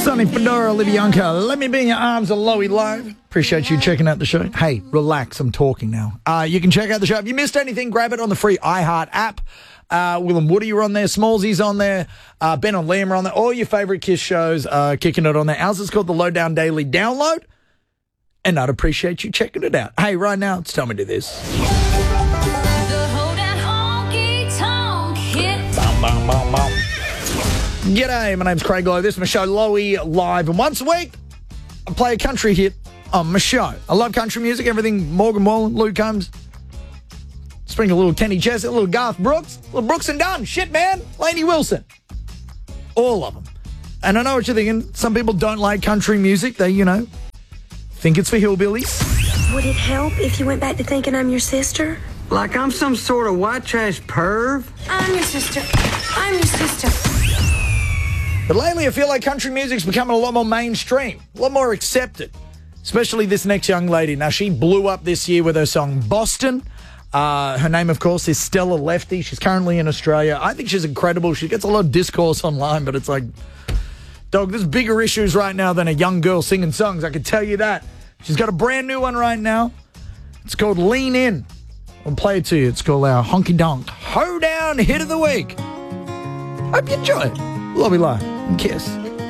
Sonny Fedora, Libianca, let me be in your arms, Aloe Live. Appreciate you checking out the show. Hey, relax, I'm talking now. You can check out the show. If you missed anything, grab it on the free iHeart app. Will and Woody are on there. Smallsy's on there. Ben and Liam are on there. All your favourite Kiss shows kicking it on there. Ours is called the Lowdown Daily Download. And I'd appreciate you checking it out. Hey, right now, it's Tell Me Do This. The Hoedown Honky Tonk Hit. Bum, bum, bum, bum. G'day, my name's Craig Lowe. This is my show, Loey Live. And once a week, I play a country hit on my show. I love country music, everything Morgan Wallen, Luke Combs. Sprinkle a little Kenny Chesney, a little Garth Brooks, a little Brooks and Dunn. Shit, man. Lainey Wilson. All of them. And I know what you're thinking. Some people don't like country music. They, think it's for hillbillies. Would it help if you went back to thinking I'm your sister? Like I'm some sort of white trash perv? I'm your sister. I'm your sister. But lately, I feel like country music's becoming a lot more mainstream, a lot more accepted, especially this next young lady. Now, she blew up this year with her song Boston. Her name, of course, is Stella Lefty. She's currently in Australia. I think she's incredible. She gets a lot of discourse online, but it's like, dog, there's bigger issues right now than a young girl singing songs. I can tell you that. She's got a brand new one right now. It's called Lean In. I'll play it to you. It's called our Honky Donk Hoedown Hit of the Week. Hope you enjoy it. Love you, live. And Kiss.